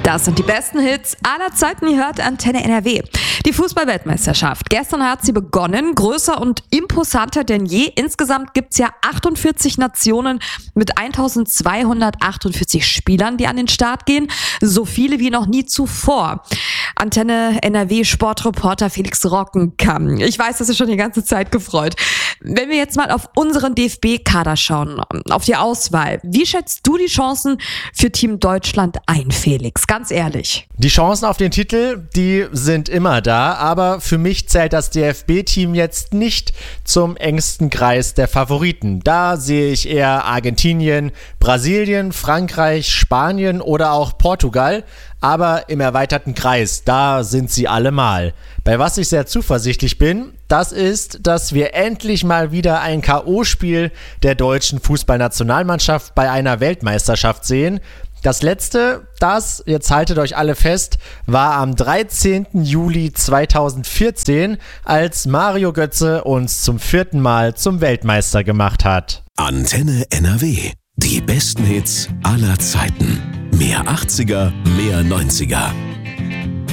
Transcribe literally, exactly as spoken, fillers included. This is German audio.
Das sind die besten Hits aller Zeiten, ihr hört Antenne N R W. Die Fußball-Weltmeisterschaft. Gestern hat sie begonnen, größer und imposanter denn je. Insgesamt gibt's ja achtundvierzig Nationen mit eintausendzweihundertachtundvierzig Spielern, die an den Start gehen. So viele wie noch nie zuvor. Antenne N R W Sportreporter Felix Rockenkamp. Ich weiß, das ist schon die ganze Zeit gefreut. Wenn wir jetzt mal auf unseren D F B-Kader schauen, auf die Auswahl, wie schätzt du die Chancen für Team Deutschland ein, Felix? Ganz ehrlich. Die Chancen auf den Titel, die sind immer da, aber für mich zählt das D F B-Team jetzt nicht zum engsten Kreis der Favoriten. Da sehe ich eher Argentinien, Brasilien, Frankreich, Spanien oder auch Portugal. Aber im erweiterten Kreis, da sind sie allemal. Bei was ich sehr zuversichtlich bin, das ist, dass wir endlich mal wieder ein K O-Spiel der deutschen Fußballnationalmannschaft bei einer Weltmeisterschaft sehen. Das letzte, das, jetzt haltet euch alle fest, war am dreizehnten Juli zweitausendvierzehn, als Mario Götze uns zum vierten Mal zum Weltmeister gemacht hat. Antenne N R W. Die besten Hits aller Zeiten. Mehr achtziger, mehr neunziger.